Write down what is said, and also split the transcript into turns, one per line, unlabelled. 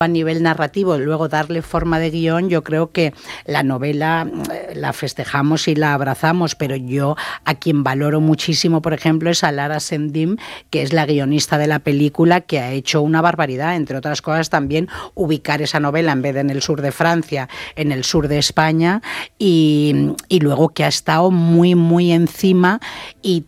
a nivel narrativo, luego darle forma de guión, yo creo que la novela la festejamos y la abrazamos, pero yo a quien valoro muchísimo, por ejemplo, es a Lara Sendim, que es la guionista de la película, que ha hecho una barbaridad, entre otras cosas también ubicar esa novela en vez de en el sur de Francia, en el sur de España, y luego que ha estado muy, muy encima y